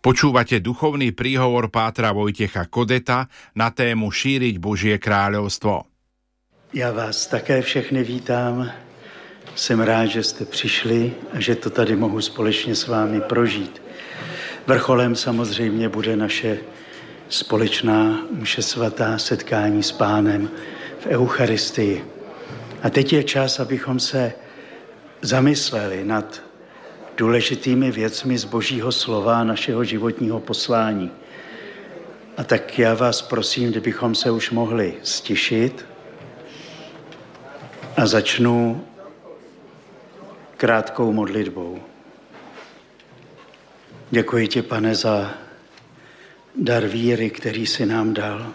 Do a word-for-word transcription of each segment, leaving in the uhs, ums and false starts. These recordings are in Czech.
Počúvate duchovný príhovor pátra Vojtecha Kodeta na tému Šíriť Božie kráľovstvo. Já vás také všechny vítám. Jsem rád, že jste přišli a že to tady mohu společně s vámi prožít. Vrcholem samozřejmě bude naše společná mše svatá, setkání s Pánem v Eucharistii. A teď je čas, abychom se zamysleli nad důležitými věcmi z Božího slova a našeho životního poslání. A tak já vás prosím, kdybychom se už mohli stišit a začnu krátkou modlitbou. Děkuji ti, Pane, za dar víry, který jsi nám dal.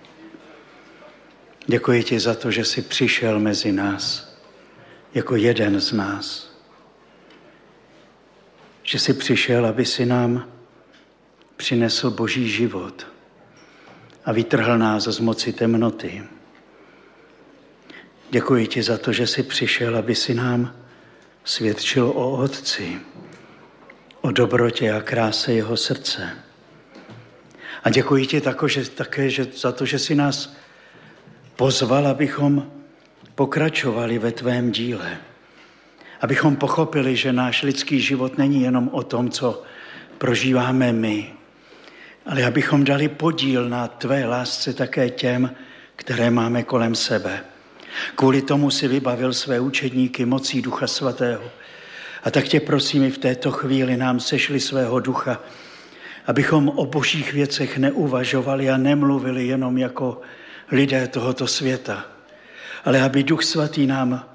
Děkuji ti za to, že jsi přišel mezi nás jako jeden z nás. Že jsi přišel, aby si nám přinesl Boží život a vytrhl nás z moci temnoty. Děkuji ti za to, že jsi přišel, aby si nám svědčil o Otci, o dobrotě a kráse jeho srdce. A děkuji ti tako, že, také že, za to, že jsi nás pozval, abychom pokračovali ve tvém díle. Abychom pochopili, že náš lidský život není jenom o tom, co prožíváme my, ale abychom dali podíl na tvé lásce také těm, které máme kolem sebe. Kvůli tomu si vybavil své učedníky mocí Ducha Svatého. A tak tě prosím, i v této chvíli nám sešli svého ducha, abychom o božích věcech neuvažovali a nemluvili jenom jako lidé tohoto světa, ale aby Duch Svatý nám